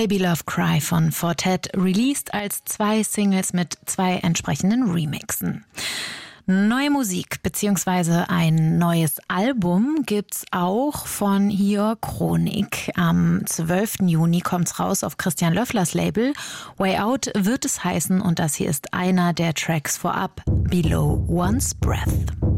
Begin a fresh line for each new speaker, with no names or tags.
Baby Love Cry von Fortet, released als 2 Singles mit 2 entsprechenden Remixen. Neue Musik bzw. ein neues Album gibt's auch von Hier Chronik. Am 12. Juni kommt's raus auf Christian Löfflers Label. Way Out wird es heißen und das hier ist einer der Tracks vorab, Below One's Breath.